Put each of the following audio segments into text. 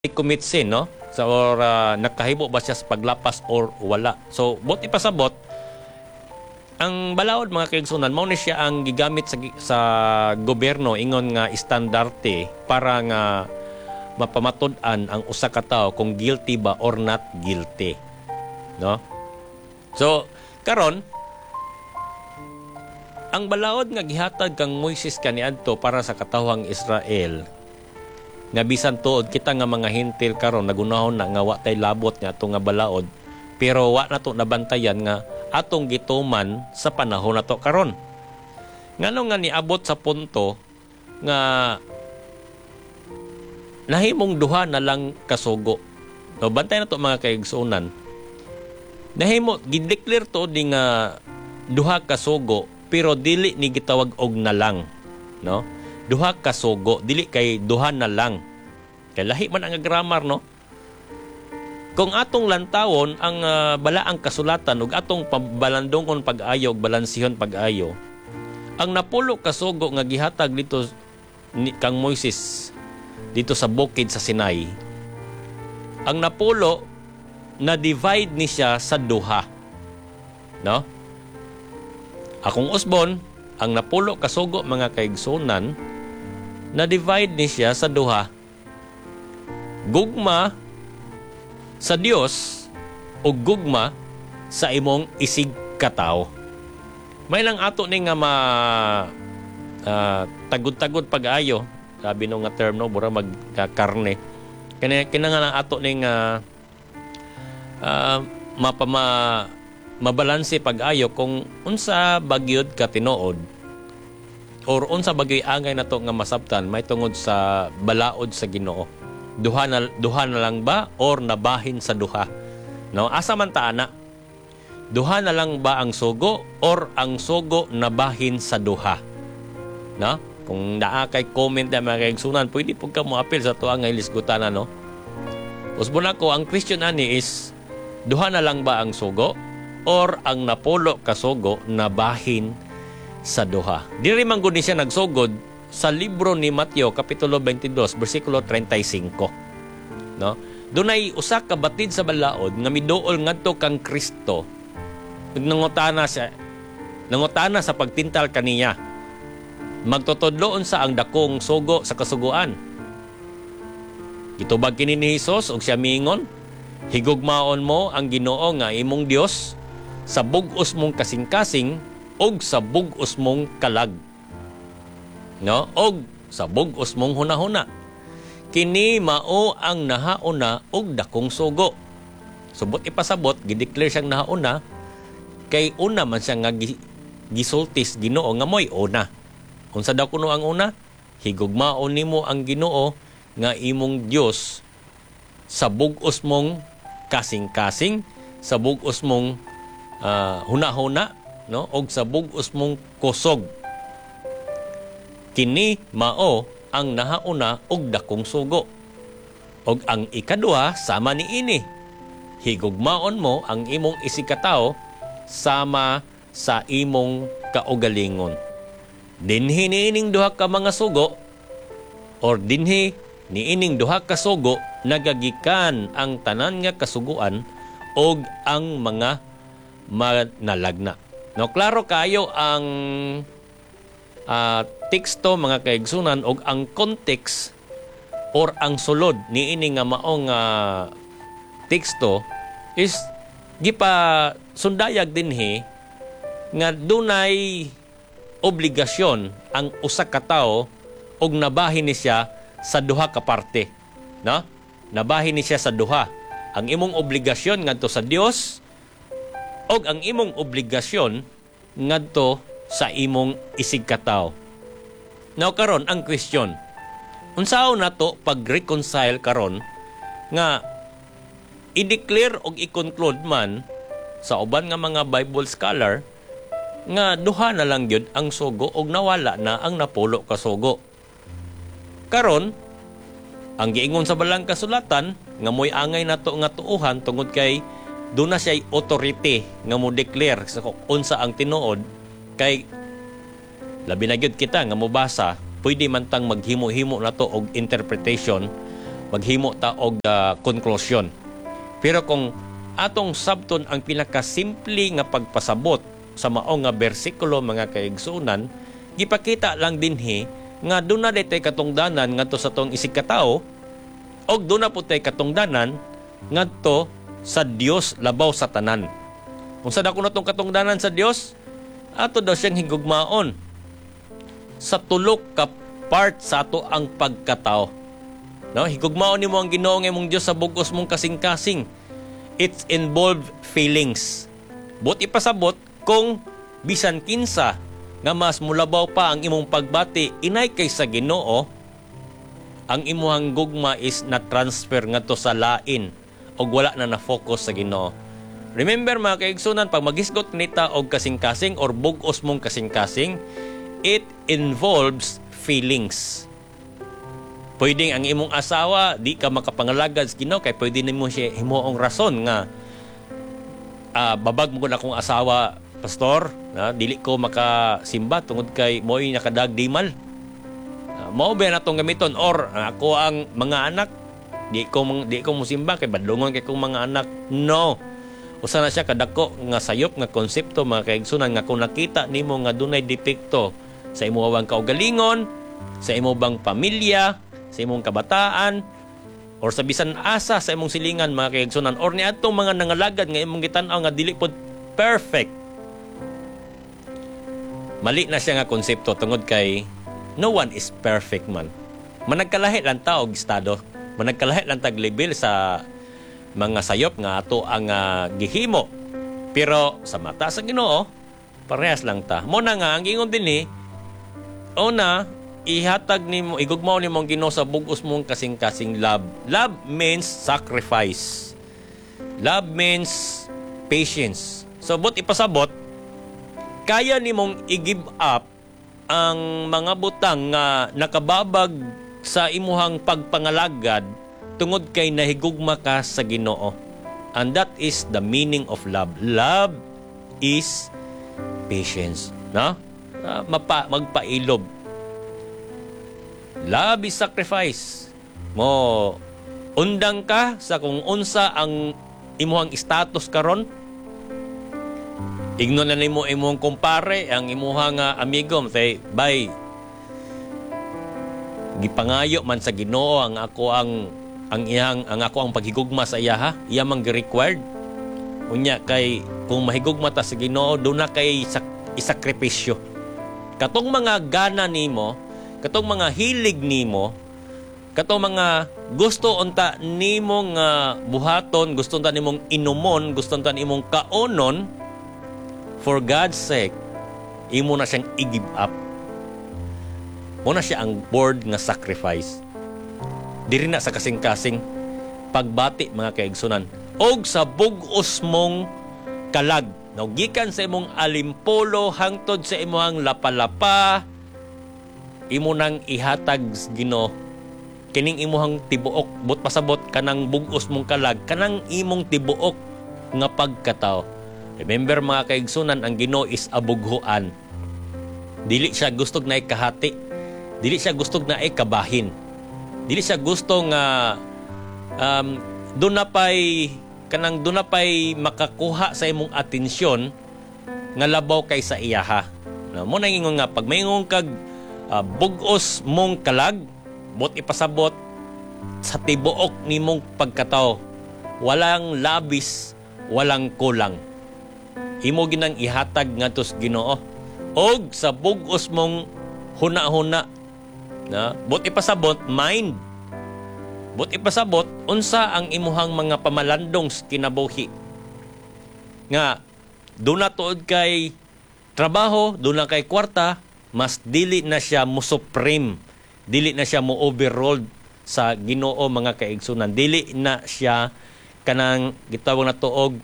commit sin, no? So, or nakahibo ba siya sa paglapas or wala. So, bot ipasabot, ang balaod mga kaigsunan, mao ni siya ang gigamit sa gobyerno ingon nga estandarte para nga mapamatud-an ang usa ka tawo kung guilty ba or not guilty. No? So, karon ang balaod nga gihatag kang Moises kaniadto para sa katawhang Israel, nga bisan tuod kita nga mga hintil karon nagunahon na nga wa tay labot nga ato nga balaod, pero wa nato nabantayan nga atong gituman sa panahon nato karon. Ngano nga niabot sa punto nga nahimong duha na lang kasugo. No, bantay nato mga kaigsunan. Nahimo gideclare to di nga duha kasugo pero dili ni gitawag og na lang, no? Duha ka sugo, dili kay duha na lang. Kay lahi man ang grammar, no? Kung atong lantawon ang balaang kasulatan ug atong pabalandongon pag-ayo ug balansihon pag-ayo, ang napulo ka sugo nga gihatag dito ni kang Moises dito sa bukid sa Sinai, ang napulo na divide ni siya sa duha, no? Akong usbon, ang napulo ka sugo mga kaigsunan, na-divide ni siya sa duha. Gugma sa Dios o gugma sa imong isig katao. May lang ato ni nga tagod-tagod pag-ayo. Sabi nung nga term, no, bura magkakarne. Kinanga ato ni nga mabalanse pag-ayo kung unsa bagyod ka tinuod or unsa bagay angay nato nga masabtan may tungod sa balaod sa Ginoo. Duha na lang ba or nabahin sa duha? No, asa man ta ana? Duha na lang ba ang sugo or ang sugo nabahin sa duha? No? Kung naa kay comment na mga kaigsunan, pwede pud ka mo apil sa tuwa nga ilisgutan, no? Usbon ako, ang question ani is duha na lang ba ang sugo or ang napulo ka sugo nabahin sa duha? Diri man gud ni siya nagsugod sa libro ni Mateo kapitulo 22 bersikulo 35. No? Dunay usa ka batid sa balaod nga miduol ngadto kang Kristo. Nangutana sa pagtintal kaniya. Magtutudloon sa ang dakong sugo sa kasuguan. Gitubag kini ni Hesus og siya miingon, higugmaon mo ang Ginoo nga imong Dios sa bug-os mong kasing-kasing og sa bug-os mong kalag. No? Og sa bug-os mong hunahuna. Kini mao ang nahauna og dakong sugo. Subot ipasabot, gideclare siyang nahauna kay una man siya nga gisultis Ginoo nga moy una. Unsa daw kuno ang una? Higugmaon nimo ang Ginoo nga imong Dios sa bug-os mong kasing-kasing, sa bug-os mong hunahuna, no, og sa bug-os mong kusog. Kini mao ang nahauna og dakong sugo. Og ang ikaduha sama niini. Higugmaon mo ang imong isikataw sama sa imong kaugalingon. Dinhi niining duha ka mga sugo or dinhi niining duha ka sugo nagagikan ang tanan nga kasuguan og ang mga manalagna. No, klaro kayo ang teksto mga kaigsunan og ang context or ang sulod niini nga maong teksto is gipa sundayag dinhi nga dunay obligasyon ang usa ka tawo og nabahin ni siya sa duha ka parte, no? Nabahin ni siya sa duha. Ang imong obligasyon ngadto sa Dios og ang imong obligasyon ngadto sa imong isig katawo. Now karon ang question, unsaon nato pag-reconcile karon nga i-declare og i-conclude man sa uban nga mga Bible scholar nga duha na lang gyud ang sugo og nawala na ang napulo ka sugo. Karon ang giingon sa balang kasulatan nga moy angay nato nga tuuhan tungod kay doon na siya authority nga mo declare sa unsa ang tinuod kay labi na gyud kita nga mobasa pwede man tang maghimo-himo nato og interpretation maghimo ta og conclusion. Pero kung atong sabton ang pinakasimple nga pagpasabot sa mao nga bersikulo mga kaigsunan, gipakita lang dinhi nga doon na tay katungdanan ngadto sa tong isig ka tawo og doon na po tay katungdanan ngadto sa Dios labaw sa tanan. Kung sa dako na tong katungdanan sa Dios, ato daw siyang higugmaon sa tulok ka part sa ato ang pagkatao. No, higugmaon nimo ang Ginoo nga imong Dios sa bug-os mong kasing-kasing. It's involved feelings. But ipasabot kung bisan kinsa nga mas mulabaw pa ang imong pagbati inay kaysa Ginoo, ang imong gugma is na transfer ngadto sa lain og wala na na-focus sa Ginoo. Remember mga kaigsunan, pag magisgot nita og kasing-kasing or bug-os mong kasing-kasing, it involves feelings. Pwedeng ang imong asawa di ka makapangalagad sa Ginoo kay pwede nimo siya himuong rason nga babag mo ko na akong asawa, pastor, dili ko makasimba tungod kay mo'y nakadagdimal. Mao ba natong gamiton or ako ang mga anak di ko musimba kay badlongon kay kong mga anak. No. Usa na siya kadako nga sayop nga konsepto mga kaigsunan nga kung nakita nimo nga dunay depekto sa imong kaugalingon, sa imong bang pamilya, sa imong kabataan, or sa bisan asa sa imong silingan mga kaigsunan, or ni atong mga nangalagad nga imong gitan-aw nga dili pod perfect. Mali na siya nga konsepto tungod kay no one is perfect man. Managkalahi lang ta og estado, managkalahi lang tag level sa mga sayop nga ato ang gihimo. Pero sa mata sa Ginoo, parehas lang ta. Mo na nga ang ingon dinhi, una ihatag nimo, igugmaw nimo ang Ginoo sa bug-os mong kasing-kasing love. Love means sacrifice. Love means patience. So but ipasabot, kaya nimong i-give up ang mga butang nga nakababag sa imuhang pagpangalagad tungod kay nahigugma ka sa Ginoo. And that is the meaning of love. Love is patience. No? Magpailob. Love is sacrifice. Mo undang ka sa kung unsa ang imuhang status karon. Igno na nimo imong kumpare, ang imuhang amigo, say, bye. Gipangayo man sa Ginoo ang ako ang ako ang paghigugma sa iya ha. Iya mang required. Unya kay kung mahigugma ta sa Ginoo, do na kay isakripisyo. Katong mga gana nimo, katong mga hilig nimo, katong mga gusto unta nimong buhaton, gusto unta nimong inumon, gusto unta nimong kaonon, for God's sake, imo na siyang i-give up. Muna siya ang board nga sacrifice. Diri na sa kasing-kasing pagbati mga kaigsunan. Og sa bug-os mong kalag. Gikan sa imong alimpolo hangtod sa imong lapalapa, imo nang ihatag Ginoo. Kining imuhang tibuok, but pasabot kanang bug-os mong kalag, kanang imong tibuok nga pagkatao. Remember mga kaigsunan, ang Ginoo is abughuan. Dili siya gustog na ikahati. Dili siya gustog na ikabahin. Dili siya gusto nga doon na pa'y makakuha sa imong atensyon nga labaw kay sa iyaha. Mo nang ingon nga, pag mayingon kag bug-os mong kalag, bot ipasabot sa tibuok nimong pagkatao. Walang labis, walang kulang. Imo ginang ihatag ngadto sa Ginoo og sa bug-os mong huna-huna na but ipasabot mind, but ipasabot unsa ang imuhang mga pamalandong kinabuhi nga do na tuod kay trabaho, do na kay kwarta, mas dili na siya mo supreme, dili na siya mo overruled sa Ginoo mga kaigsunan, dili na siya kanang gitawag na tuog,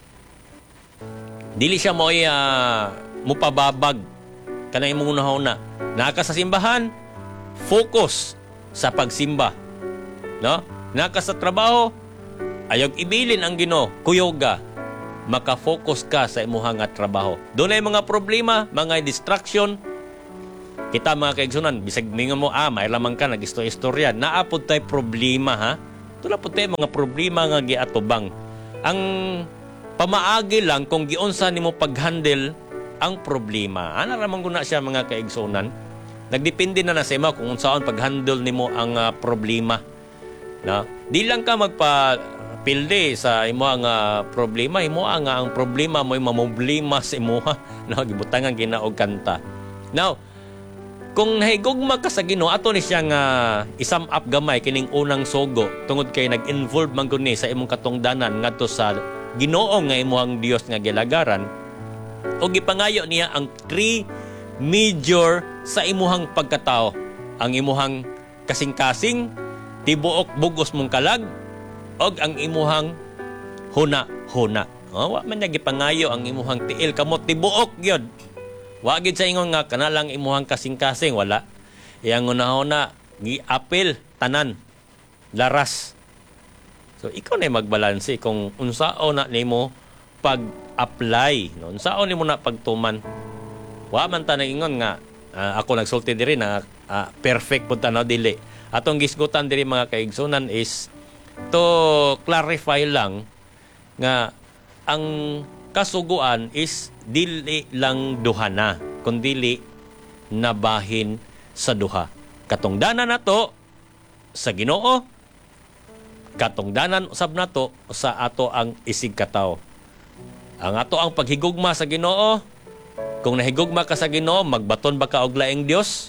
dili siya mo mupababag kanang imong una-una. Naka sa simbahan, focus sa pagsimba. No? Naka sa trabaho, ayog ibilin ang Ginoo, kuyoga. Maka-focus ka sa imuhang trabaho. Doon ay mga problema, mga distraction, Kita mga kaigsunan, bisag mingon mo, may lamang ka, nag-istorya. Naapod tayo problema, ha? Tula po tayo mga problema nga giatubang. Ang pamaagi lang kung giunsa nimo pag-handle ang problema. Ana ramang guna siya mga kaigsunan. Nagdepende na sa imo kung saan pag-handle nimo ang problema. No? Di lang ka magpa-pilde sa imo ang problema, imo ang problema mo mamoblema sa imo, no? Gibutangan ginaog kanta. Now, kung nahigugma ka sa Ginoo, ato ni siyang isam up gamay kining unang sogo tungod kay nag-involve man gud ni sa imong katungdanan ngadto sa Ginoo nga imong Dios nga gilagaran. O gipangayo niya ang 3 major sa imuhang pagkatao. Ang imuhang kasing-kasing, tibuok bugos mong kalag, o ang imuhang huna-huna. Wa man niya gipangayo ang imuhang tiil kamot tibuok gyud. Wa gid sa ingon nga kanalang imuhang kasing-kasing, wala. Iyang una-una giapil tanan laras. So ikaw na magbalanse kung unsao na nimo pag-apply, no? Unsao nimo na pagtuman. Wa man ta ingon nga ako nagsulti diri na perfect pud ta no dili. Atong gisgutan diri mga kaigsunan is to clarify lang nga ang kasuguan is dili lang duha na, kundi nabahin sa duha. Katungdanan nato sa Ginoo, katungdanan usab nato sa ato ang isig katawo. Ang ato ang paghigugma sa Ginoo, kung nahigugma ka sa Ginoo, magbaton ba ka og laing Dios?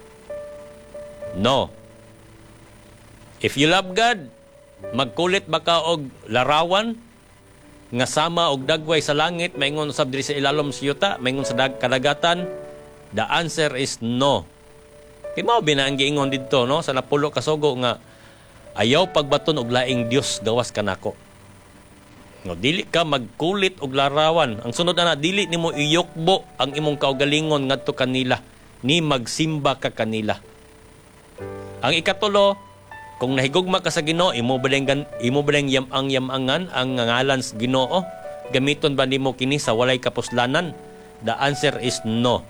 No. If you love God, magkulit ba ka og larawan nga sama og dagway sa langit, maingon usab diri sa ilalom sa yuta, maingon sa kadagatan? The answer is no. Kay mao binaang giingon didto no sa napulo ka sugo nga ayaw pagbaton og laing Dios gawas kanako. No, dili ka magkulit og larawan. Ang sunod ana, dili nimo iyokbo ang imong kaugalingon ngadto kanila, ni magsimba ka kanila. Ang ikatulo, kung nahigugma ka sa Ginoo, imo baleng yam-angan ang ngalan sa Ginoo, gamiton ba nimo kini sa walay kapuslanan? The answer is no.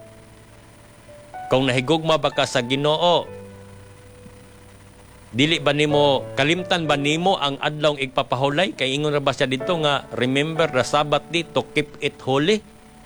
Kung nahigugma ba ka sa Ginoo, dili ba nimo kalimtan ba nimo ang adlaw igpapahulay? Kay ingon ra ba siya dito nga remember the Sabbath day to keep it holy?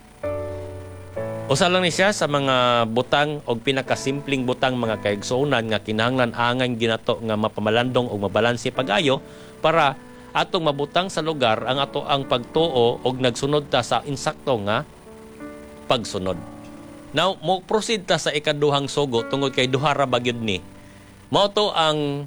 Usa lang ni siya sa mga butang o pinakasimpleng butang mga kaigsuonan nga kinahanglan angay ginato nga mapamalandong o mabalanse pagayo para atong mabutang sa lugar ang ato ang pagtuo og nagsunod ta sa insakto nga pagsunod. Now, mo proceed ta sa ikaduhang sugo tungod kay duha ra bagyod ni. Mao to ang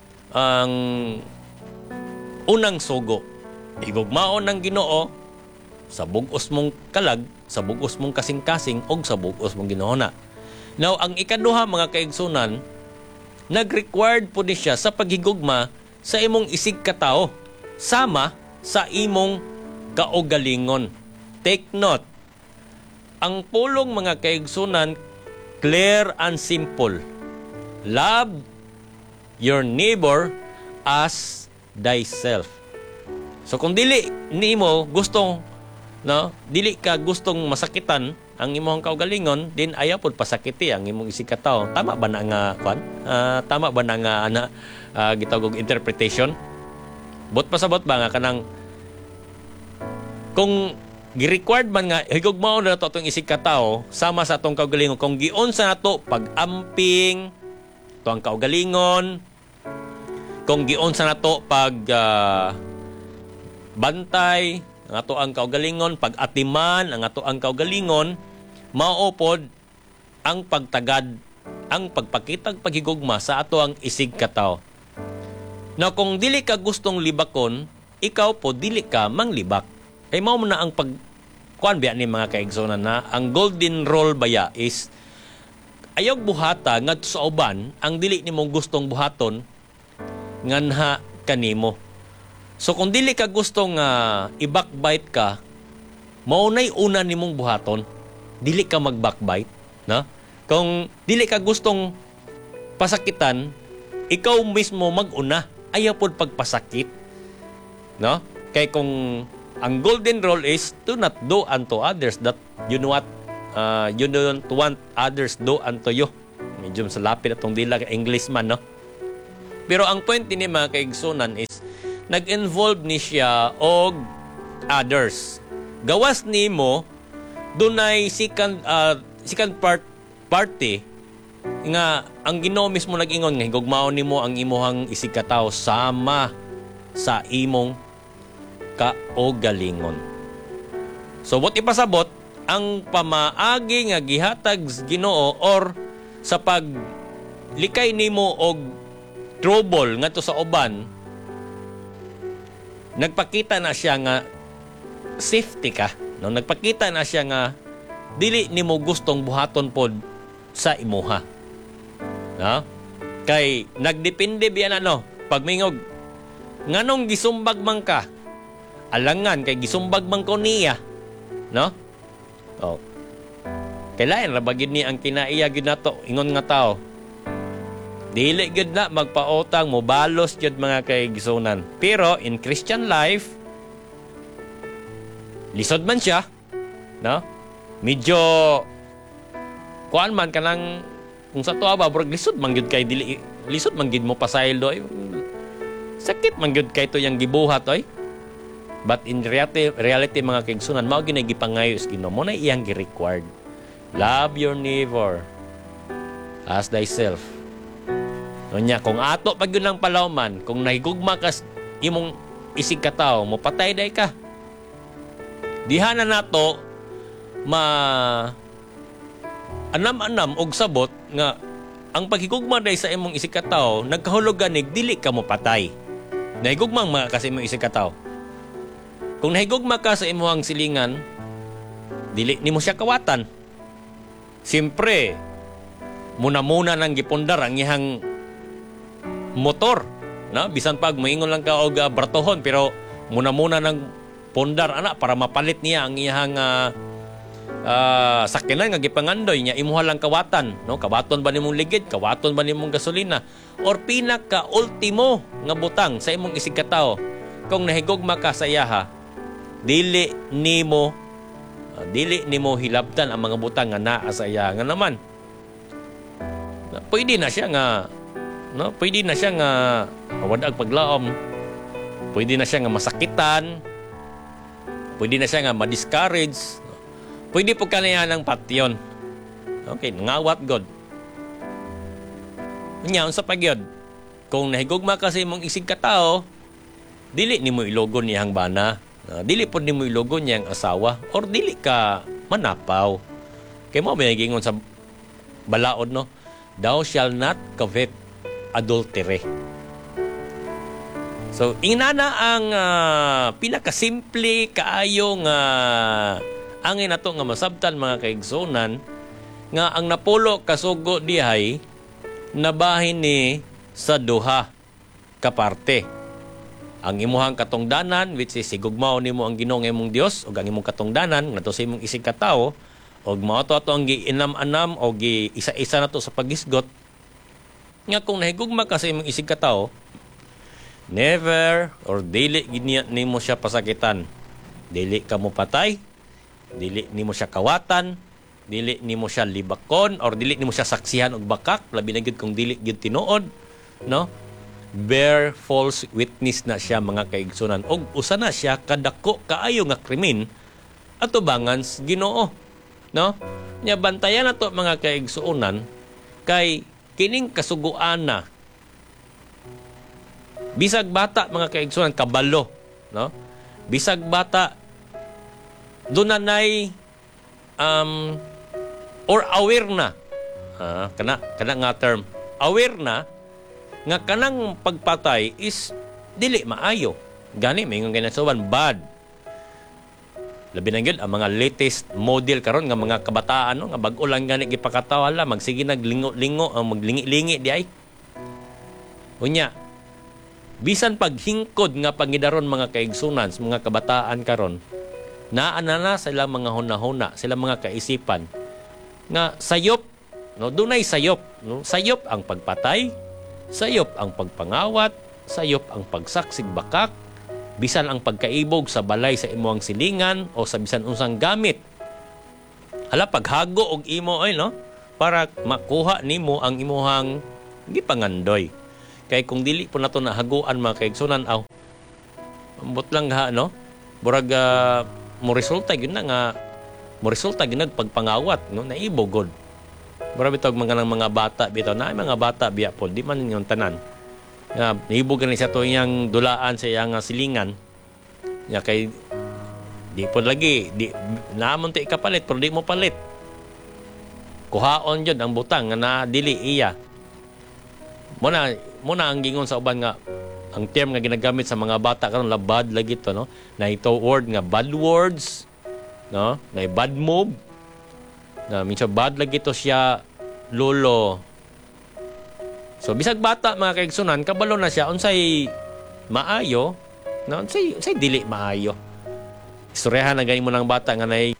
unang sugo. Igugmaon ng Ginoo sa bugos mong kalag, sa bugos mong kasing-kasing, o sa bugos mong ginoona. Now, ang ikaduha mga kaigsunan, nag-required po ni siya sa paghigugma sa imong isig katao, sama sa imong kaugalingon. Take note, ang pulong mga kaigsunan, clear and simple. Love your neighbor as thyself. So kung dili nimo gustong dili ka gustong masakitan ang imong kaugalingon, din ayaw pod pasakiti ang imong isig katawo. Tama ba na nga tama ba na nga gitawag og interpretation? Bot pasabot ba nga kanang kung gi-required man nga higugmaon na to atong isig katawo sama sa atong kaugalingon, kung giunsa nato pag-amping to ang kaugalingon, kung giunsa nato pag bantay ang ato ang kaugalingon, pag-atiman ang ato ang kaugalingon, maupod ang pagtagad, ang pagpakitag paghigugma sa ato ang isig katawo. Now, kung dili ka gustong libakon, ikaw po dili ka manglibak. Kay mao na ang kuan biya ni mga kaigsunan na ang golden rule baya is ayaw buhata ngadto sa uban ang dili nimo gustong buhaton nganha kanimo. So kung dili ka gustong i-backbite ka, mao nay una nimong buhaton, dili ka mag-backbite, no? Kung dili ka gustong pasakitan, ikaw mismo mag-una, ayaw pod pagpasakit, no? Kay kung ang golden rule is do not do unto others that you know what You don't want others do unto you. Medyo sa lapit atong dila kay Englishman, no? Pero ang point ni mga kaigsunan is nag-involve ni siya og others. Gawas nimo dunay second party nga ang Ginoo mismo nag-ingon nga higugmaon nimo ang imuhang isig ka tawo sama sa imong kaugalingon. So what ipasabot ang pamaagi nga gihatag Ginoo or sa paglikay nimo og trouble ngadto sa uban, nagpakita na siya nga safety ka, no? Nagpakita na siya nga dili nimo gustong buhaton pod sa imuha, no? Kay nagdepende biyan pagmingog nganong gisumbag man ka, alangan kay gisumbag man ko niya, no? Oh. Kailan ra bagid ni ang kinaiya gyud nato ingon nga tao. Dili gyud na magpautang mo balos gyud mga kaigsunan. Pero in Christian life, lisod man siya, no? Medyo kuan man kanang kung sa tuwa ba burag lisod man gyud kay dili lisod man gyud mo pasaylo ay sakit man gyud kay to yang gibuhat oy. But in reality mga kaigsunan, mao gyud gipangayo sa Ginoo, mo na iyang gi-required. Love your neighbor as thyself. Unya kung ato pag yun lang palawman, kung nahigugma ka imong isig ka tao, mo patay day ka. Diha na nato anam-anam og sabot nga ang paghigugma day sa imong isig ka tao, nagkahulog ganig dili ka mo patay. Nahigugma mga kasi imong isig ka tao. Kung nahigugma ka sa imong silingan, dili nimo siya kawatan. Siyempre, muna nang gipundar ang iyang motor, no? Bisan pag moingon lang ka og bartohon pero muna nang pundar para mapalit niya ang iyang sakyanan nga gipangandoy niya imuha lang kawatan, no? Kawaton ba nimong ligid, kawaton ba nimong gasolina or pinaka ultimo nga butang sa imong isig ka tawo kung nahigugma ka sa iyaha, dili nimo hilabtan ang mga butang nga naa sa iya nga naman. Pwede na siya nga mawadag paglaom. Pwede na siya nga masakitan. Pwede na siya nga ma-discourage. Pwede po kaniya ng patyon. Okay, ngawat God. Nya sa pagyod. Kung nahigugma kasi mong isig ka tao, dili nimo ilogon niyang bana. Dili po nimo ilogon niyang asawa or dili ka manapaw. Kay mo may gingon sa balaod, no? Thou shall not covet adultery. So, inana ang pinakasimple kaayong angin nato nga masabtan mga kaigsunan nga ang napulo kasugo dihay nabahin ni sa duha ka parte. Ang imuhang katungdanan which is sigugmao nimo ang Ginoo nga imong Dios ug ang imong katungdanan ngadto sa imong isig ka tawo ug mao to ato ang giinam-anam o giisa-isa nato sa paghisgot nga kung nahigugma ka sa imong isig ka tawo, never or dili nimo siya pasakitan. Dili ka mo patay, dili nimo siya kawatan, dili nimo siya libakon or dili nimo siya saksihan og bakak, labi na gyud kung dili gyud tinuod, no? Bear false witness na siya mga kaigsunan og usa na siya kadako kaayo nga krimen atubangan sa Ginoo, no? Nya bantayan nato mga kaigsuonan kay kining kasuguan na bisag bata mga kaigsunan kabalo, no? Bisag bata dunanay or aware na kana nga term aware na nga kanang pagpatay is dili maayo. Gani mingon kinasuban bad. Labi na gyud ang mga latest model karon nga mga kabataan, no? Nga bag-o lang gani gipakatawa la magsige naglingo-lingo ang maglingi-lingi di ay. Unya bisan paghingkod nga pangidaron mga kaigsunan sa mga kabataan karon, naana sila mga hunahuna, sila mga kaisipan nga sayop, no? Dunay sayop, no? Sayop ang pagpatay, sayop ang pagpangawat, sayop ang pagsaksig bakak, bisan ang pagkaibog sa balay sa imuang silingan o sa bisan unsang gamit. hala paghago og imo ay no para makuha nimo ang imuhang gipangandoy. Kay kung dili po nato nahaguan mga kaigsunan ambot lang ha no. Murag mo resulta gyud na nga mo resulta gyud pagpangawat no naibo god. Mura bitaw mga bata bitaw na mga bata biya po di man yung tanan. Naibo gani sa to iyang dulaan sa iyang silingan. Ya kay di po lagi di namon ti kapalit pero di mo palit. Kuhaon jud ang butang nga na dili iya. Muna ang gingon sa uban nga ang term nga ginagamit sa mga bata karon labad lagi to no. Na ito word nga bad words no, na bad move. Na minsan bad lagi to siya lolo. So bisag bata mga kaigsunan kabalo na siya unsay maayo, no unsay dili maayo. Istoryahan na gani mo ng bata nga nay